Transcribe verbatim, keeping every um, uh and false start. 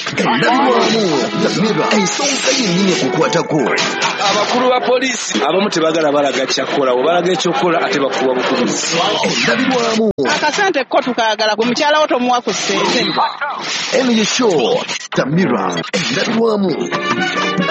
endabirwamu Tamira ensonga yennyini ekukwatako. Abakulu ba poliisi abamu tebagala balaga kyakola bwe balaga ekyokola ate bakuba bukubizi. Endabirwamu akasente ko tukayagala gwe mukyala wo tomuwa ku ssente. Emily Show Tamira endabirwamu.